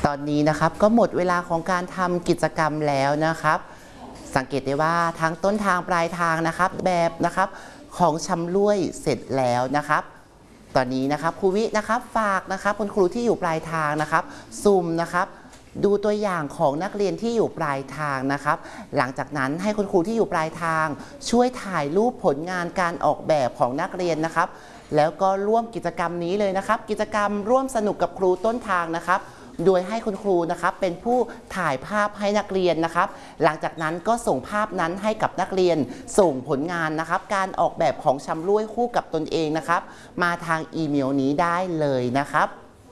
ตอนนี้นะครับก็หมดเวลาของการทำกิจกรรมแล้วนะครับสังเกตได้ว่าทั้งต้นทางปลายทางนะครับแบบนะครับของชำร่วยเสร็จแล้วนะครับตอนนี้นะครับครูวินะครับฝากนะครับคุณครูที่อยู่ปลายทางนะครับซูมนะครับดูตัวอย่างของนักเรียนที่อยู่ปลายทางนะครับหลังจากนั้นให้คุณครูที่อยู่ปลายทางช่วยถ่ายรูปผลงานการออกแบบของนักเรียนนะครับแล้วก็ร่วมกิจกรรมนี้เลยนะครับกิจกรรมร่วมสนุกกับครูต้นทางนะครับโดยให้คุณครูนะครับเป็นผู้ถ่ายภาพให้นักเรียนนะครับหลังจากนั้นก็ส่งภาพนั้นให้กับนักเรียนส่งผลงานนะครับการออกแบบของชำร่วยคู่กับตนเองนะครับมาทางอีเมลนี้ได้เลยนะครับ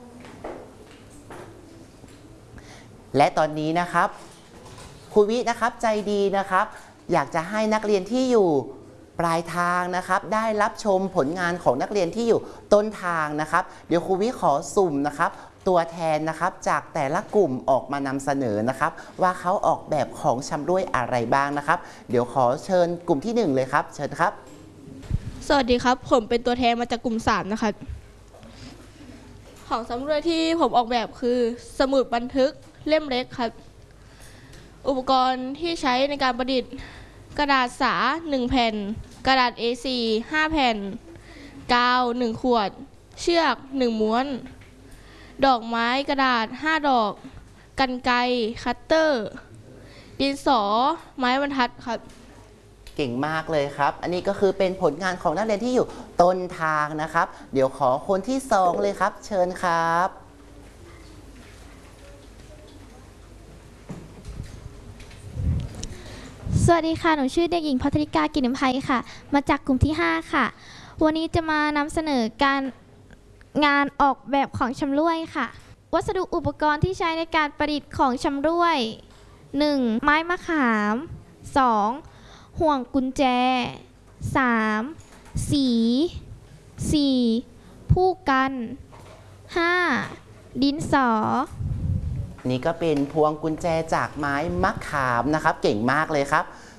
และตอนนี้นะครับครูวินะครับใจดีนะครับอยากจะให้นักเรียนที่อยู่ปลายทางนะครับได้รับชมผลงานของนักเรียนที่อยู่ต้นทางนะครับเดี๋ยวครูวิขอสุ่มนะครับตัวแทนนะครับจากแต่ละกลุ่มออกมานำเสนอนะครับว่าเขาออกแบบของชำร่วยอะไรบ้างนะครับเดี๋ยวขอเชิญกลุ่มที่1เลยครับเชิญครับสวัสดีครับผมเป็นตัวแทนมาจากกลุ่ม3นะครับของชำร่วยที่ผมออกแบบคือสมุดบันทึกเล่มเล็กครับอุปกรณ์ที่ใช้ในการประดิษฐ์กระดาษสา1แผ่นกระดาษ A4 5แผ่นกาว1ขวดเชือก1ม้วนดอกไม้กระดาษ5ดอกกรรไกรคัตเตอร์ดินสอไม้บรรทัดครับเก่งมากเลยครับอันนี้ก็คือเป็นผลงานของนักเรียนที่อยู่ต้นทางนะครับเดี๋ยวขอคนที่2เลยครับเชิญครับสวัสดีค่ะหนูชื่อเด็กหญิงพัทริกากินนภัยค่ะมาจากกลุ่มที่5ค่ะวันนี้จะมานำเสนอการงานออกแบบของชำร่วยค่ะวัสดุอุปกรณ์ที่ใช้ในการประดิษฐ์ของชำร่วย 1. ไม้มะขาม 2. ห่วงกุญแจ 3. สี 4. ผู้กัน 5. ดินสอนี่ก็เป็นพวงกุญแจจากไม้มะขามนะครับเก่งมากเลยครับ